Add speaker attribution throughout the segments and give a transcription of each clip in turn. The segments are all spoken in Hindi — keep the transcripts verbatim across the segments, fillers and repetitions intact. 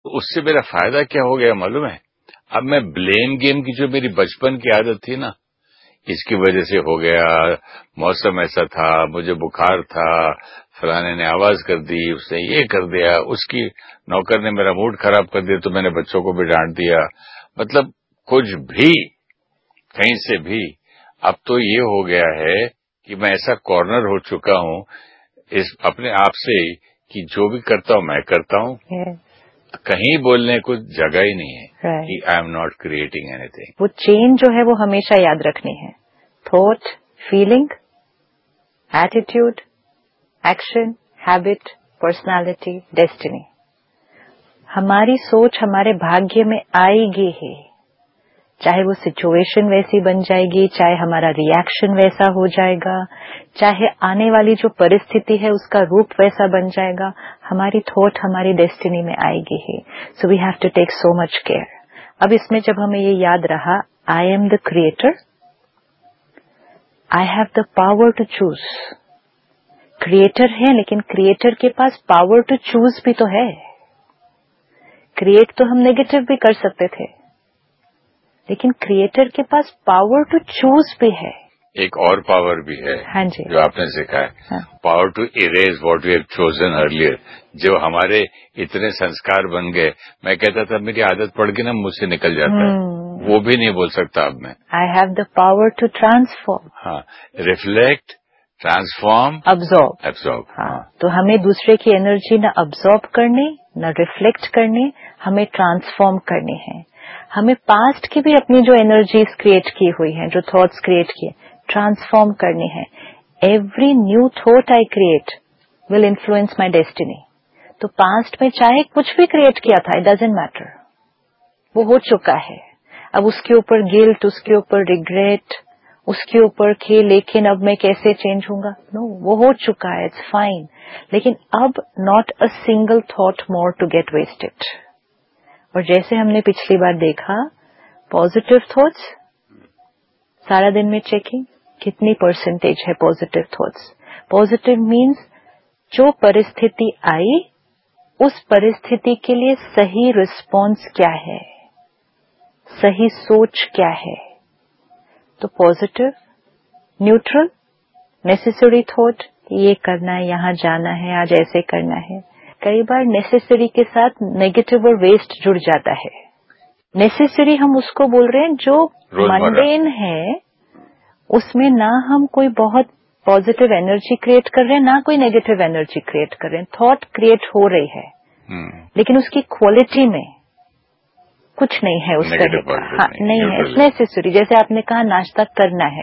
Speaker 1: उससे मेरा फायदा क्या हो गया मालूम है? अब मैं ब्लेम गेम की जो मेरी बचपन की आदत थी ना, इसकी वजह से हो गया, मौसम ऐसा था, मुझे बुखार था, फलाने ने आवाज कर दी, उसने ये कर दिया, उसकी नौकर ने मेरा मूड खराब कर दिया तो मैंने बच्चों को भी डांट दिया, मतलब कुछ भी कहीं से भी। अब तो ये हो गया है कि मैं ऐसा कॉर्नर हो चुका हूं इस अपने आप से कि जो भी करता हूं मैं करता हूं,
Speaker 2: yes.
Speaker 1: कहीं बोलने को जगह ही नहीं है
Speaker 2: right.
Speaker 1: कि I am not creating anything.
Speaker 2: वो चेन जो है वो हमेशा याद रखनी है। Thought, feeling, attitude, action, habit, personality, destiny. हमारी सोच हमारे भाग्य में आएगी ही, चाहे वो सिचुएशन वैसी बन जाएगी, चाहे हमारा रिएक्शन वैसा हो जाएगा, चाहे आने वाली जो परिस्थिति है उसका रूप वैसा बन जाएगा, हमारी थॉट हमारी डेस्टिनी में आएगी ही। So we have to take so much care. अब इसमें जब हमें ये याद रहा, I am the creator, I have the power to choose. Creator है, लेकिन क्रिएटर के पास पावर टू चूज भी तो है। क्रिएट तो हम नेगेटिव भी कर सकते थे, लेकिन क्रिएटर के पास पावर टू चूज भी है।
Speaker 1: एक और पावर भी है,
Speaker 2: हाँ जी,
Speaker 1: जो आपने सीखा है, power to erase what we have chosen earlier. जो हमारे इतने संस्कार बन गए, मैं कहता था मेरी आदत पड़ गई ना, मुझसे निकल जाता है, वो भी नहीं बोल सकता अब मैं।
Speaker 2: I have the power to transform.
Speaker 1: हाँ, रिफ्लेक्ट, ट्रांसफॉर्म,
Speaker 2: अब्सॉर्ब।
Speaker 1: एब्सॉर्ब।
Speaker 2: हाँ, हाँ, तो हमें दूसरे की एनर्जी न अब्सॉर्ब करनी, न रिफ्लेक्ट करनी, हमें ट्रांसफॉर्म करनी है। हमें पास्ट की भी अपनी जो एनर्जीज क्रिएट की हुई हैं, जो थॉट्स क्रिएट किए, ट्रांसफॉर्म करनी है। Every new thought I create will influence my destiny. तो पास्ट में चाहे कुछ भी क्रिएट किया था, इट डजंट मैटर, वो हो चुका है। अब उसके ऊपर गिल्ट, उसके ऊपर रिग्रेट, उसके ऊपर खे, लेकिन अब मैं कैसे चेंज होऊंगा? नो, वो हो चुका है, इट्स फाइन। लेकिन अब not a single thought more to get wasted. और जैसे हमने पिछली बार देखा, पॉजिटिव थॉट्स, सारा दिन में चेकिंग कितनी परसेंटेज है पॉजिटिव थॉट्स। पॉजिटिव मीन्स जो परिस्थिति आई, उस परिस्थिति के लिए सही रिस्पॉन्स क्या है, सही सोच क्या है। तो पॉजिटिव, न्यूट्रल, नेसेसरी थॉट, ये करना है, यहां जाना है, आज ऐसे करना है। कई बार नेसेसरी के साथ नेगेटिव और वेस्ट जुड़ जाता है। नेसेसरी हम उसको बोल रहे हैं जो मंडेन है, उसमें ना हम कोई बहुत पॉजिटिव एनर्जी क्रिएट कर रहे हैं, ना कोई नेगेटिव एनर्जी क्रिएट कर रहे हैं। थॉट क्रिएट हो रही है, लेकिन उसकी क्वालिटी में कुछ नहीं है उस तरह का। हाँ, नहीं है, इट्स नेसेसरी। जैसे आपने कहा नाश्ता करना है,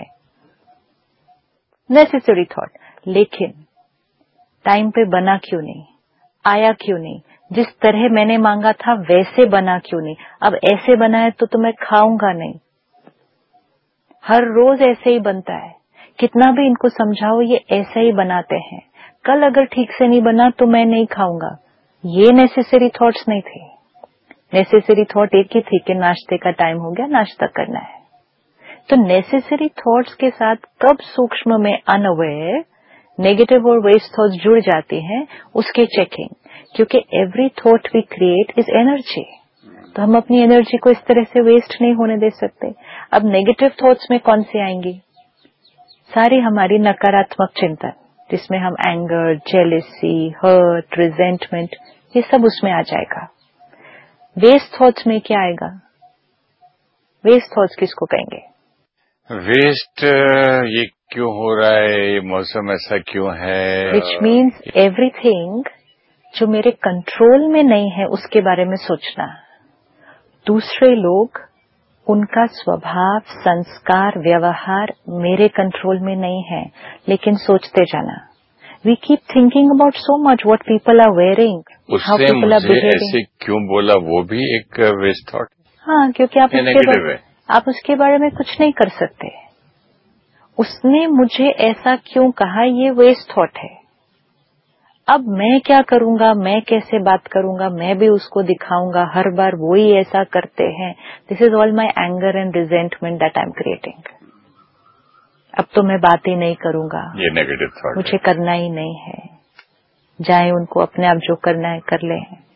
Speaker 2: नेसेसरी थॉट, लेकिन टाइम पे बना क्यों नहीं, आया क्यों नहीं, जिस तरह मैंने मांगा था वैसे बना क्यों नहीं, अब ऐसे बना है तो, तो मैं खाऊंगा नहीं। हर रोज ऐसे ही बनता है, कितना भी इनको समझाओ ये ऐसे ही बनाते हैं, कल अगर ठीक से नहीं बना तो मैं नहीं खाऊंगा। ये नेसेसरी थॉट्स नहीं थे। नेसेसरी थॉट एक ही थी कि नाश्ते का टाइम हो गया, नाश्ता करना है। तो नेसेसरी थॉट्स के साथ कब सूक्ष्म में अनअवेयर नेगेटिव और वेस्ट थॉट्स जुड़ जाती हैं, उसके चेकिंग। क्योंकि every thought we create is energy, तो हम अपनी एनर्जी को इस तरह से वेस्ट नहीं होने दे सकते। अब नेगेटिव थॉट्स में कौन सी आएंगी? सारी हमारी नकारात्मक चिंतन, जिसमें हम एंगर, जेलेसी, हर्ट, रिजेंटमेंट, ये सब उसमें आ जाएगा। वेस्ट थॉट्स में क्या आएगा? वेस्ट थॉट्स किसको कहेंगे?
Speaker 1: वेस्ट, ये क्यों हो रहा है, ये मौसम ऐसा क्यों है,
Speaker 2: विच मीन्स एवरीथिंग जो मेरे कंट्रोल में नहीं है उसके बारे में सोचना। दूसरे लोग, उनका स्वभाव, संस्कार, व्यवहार मेरे कंट्रोल में नहीं है, लेकिन सोचते जाना। We keep thinking about so much what people are wearing, how people are behaving.
Speaker 1: ऐसे क्यों बोला, वो भी एक वेस्ट थॉट।
Speaker 2: हाँ, क्योंकि आप उसके बारे, आप उसके बारे में कुछ नहीं कर सकते। उसने मुझे ऐसा क्यों कहा, ये वेस्ट थॉट है। अब मैं क्या करूंगा, मैं कैसे बात करूंगा, मैं भी उसको दिखाऊंगा, हर बार वो ही ऐसा करते हैं। This is all my anger and resentment that I am creating. अब तो मैं बात ही नहीं करूंगा,
Speaker 1: ये नेगेटिव थॉट,
Speaker 2: मुझे करना ही नहीं है, जाए उनको, अपने आप जो करना है कर ले।